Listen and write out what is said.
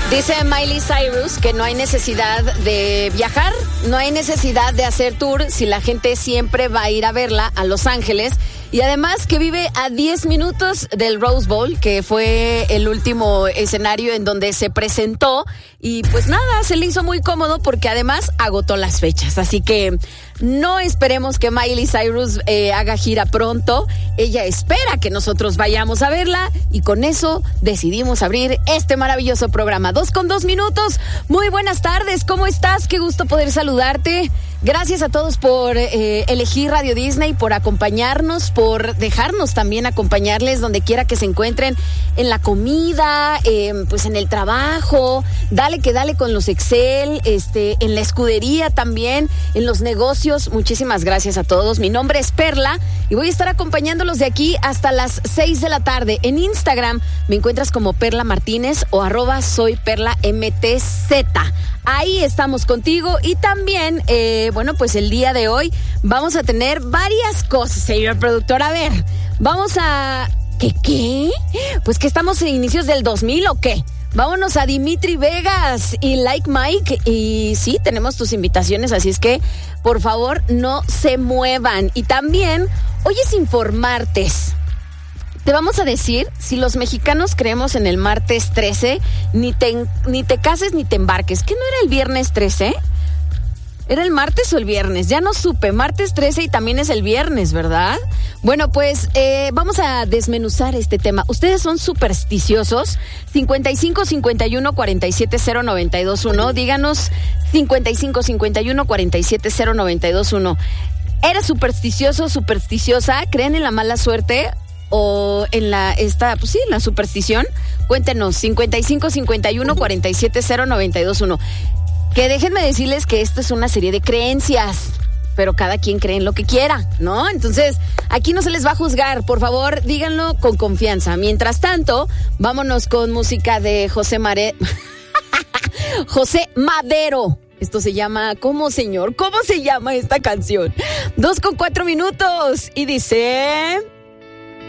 Dice Miley Cyrus que no hay necesidad de viajar, no hay necesidad de hacer tour si la gente siempre va a ir a verla a Los Ángeles. Y además que vive a 10 minutos del Rose Bowl, que fue el último escenario en donde se presentó. Y pues nada, se le hizo muy cómodo porque además agotó las fechas. Así que no esperemos que Miley Cyrus haga gira pronto. Ella espera que nosotros vayamos a verla y con eso decidimos abrir este maravilloso programa. 2:02. Muy buenas tardes, ¿cómo estás? Qué gusto poder saludarte. Gracias a todos por elegir Radio Disney, por acompañarnos, por dejarnos también acompañarles donde quiera que se encuentren, en la comida, pues en el trabajo, dale que dale con los Excel, en la escudería también, en los negocios. Muchísimas gracias a todos. Mi nombre es Perla y voy a estar acompañándolos de aquí hasta las 6 de la tarde. En Instagram me encuentras como Perla Martínez o @soyperlamtz. Ahí estamos contigo y también, bueno, pues el día de hoy vamos a tener varias cosas, señor productor. A ver, vamos a... ¿Qué? Pues que estamos en inicios del 2000 o qué. Vámonos a Dimitri Vegas y Like Mike y sí, tenemos tus invitaciones, así es que por favor no se muevan. Y también, hoy es Informartes. Te vamos a decir si los mexicanos creemos en el martes 13, ni te cases ni te embarques. ¿Qué no era el viernes 13? ¿Era el martes o el viernes? Ya no supe. Martes 13 y también es el viernes, ¿verdad? Bueno, pues vamos a desmenuzar este tema. ¿Ustedes son supersticiosos? 55 51 47 0921. Díganos 55 51 47 0921. ¿Eres supersticioso, supersticiosa? ¿Creen en la mala suerte? O en la superstición. Cuéntenos 55 51 47 0921. Que déjenme decirles que esto es una serie de creencias, pero cada quien cree en lo que quiera, ¿no? Entonces, aquí no se les va a juzgar, por favor, díganlo con confianza. Mientras tanto, vámonos con música de José Madero. Esto se llama, ¿cómo, señor? ¿Cómo se llama esta canción? 2:04 y dice...